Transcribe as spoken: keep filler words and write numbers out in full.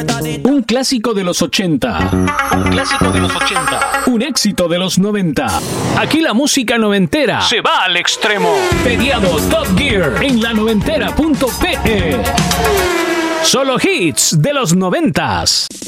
Un clásico de los ochenta. Un clásico de los ochenta. Un éxito de los noventa. Aquí la música noventera se va al extremo. Pediado Top Gear en la noventera punto pe. Solo hits de los noventas.